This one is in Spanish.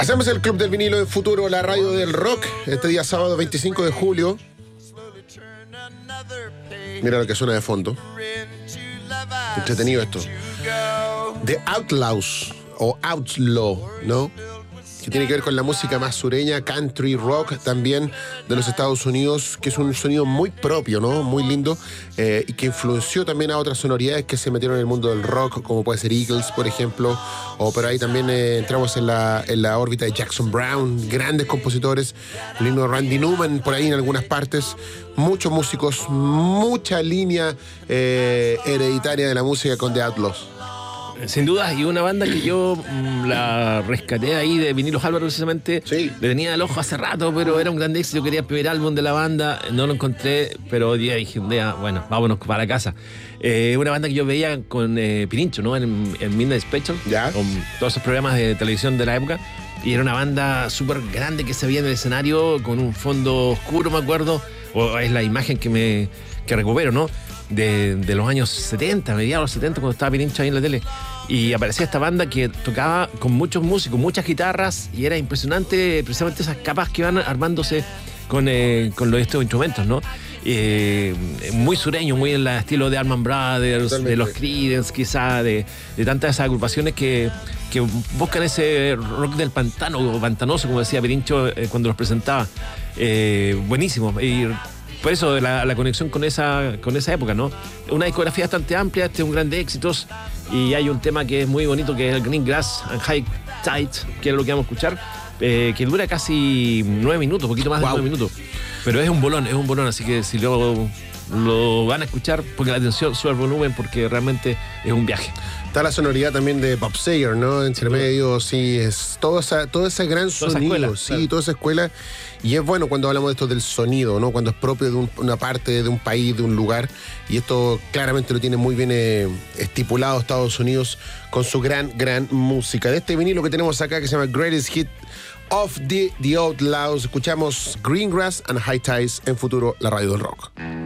Hacemos el Club del Vinilo en Futuro, la radio del rock, este día sábado 25 de julio. Mira lo que suena de fondo. Entretenido esto. The Outlaws o Outlaw, ¿no? Que tiene que ver con la música más sureña, country, rock también de los Estados Unidos, que es un sonido muy propio, ¿no? Muy lindo, y que influenció también a otras sonoridades que se metieron en el mundo del rock, como puede ser Eagles, por ejemplo, o por ahí también entramos en la órbita de Jackson Browne, grandes compositores, el himno de Randy Newman, por ahí en algunas partes, muchos músicos, mucha línea hereditaria de la música con The Outlaws. Sin duda, y una banda que yo la rescaté ahí de Vinilos Álvaro precisamente. Sí. Le tenía el ojo hace rato, pero era un gran éxito. Quería el primer álbum de la banda, no lo encontré, pero hoy día dije un día, bueno, vámonos para casa. Una banda que yo veía con Pirincho, ¿no? En Midnight Special, ¿ya? Con todos esos programas de televisión de la época. Y era una banda súper grande que se veía en el escenario con un fondo oscuro, me acuerdo. O es la imagen que recupero, ¿no? De los años 70, mediados 70, cuando estaba Pirincho ahí en la tele. Y aparecía esta banda que tocaba con muchos músicos, muchas guitarras, y era impresionante precisamente esas capas que van armándose con estos instrumentos, ¿no? Muy sureño, muy en el estilo de Allman Brothers, totalmente, de los Creedence, quizá, de tantas esas agrupaciones que buscan ese rock del pantano, o pantanoso, como decía Pirincho cuando los presentaba. Buenísimo. Y por eso la conexión con esa época, ¿no? Una discografía bastante amplia, un gran de éxitos, y hay un tema que es muy bonito, que es el Green Grass and High Tide, que es lo que vamos a escuchar, que dura casi 9 minutos, poquito más de 9 minutos. Pero es un bolón, así que si lo van a escuchar, pongan la atención, sube el volumen, porque realmente es un viaje. Está la sonoridad también de Bob Seger, ¿no? Entre medio, sí, es todo ese gran sonido, escuela, sí, claro. Toda esa escuela. Y es bueno cuando hablamos de esto del sonido, ¿no? Cuando es propio de una parte, de un país, de un lugar. Y esto claramente lo tiene muy bien estipulado Estados Unidos con su gran música. De este vinilo que tenemos acá, que se llama Greatest Hit of the Outlaws, escuchamos Green Grass and High Tides en Futuro, la radio del rock.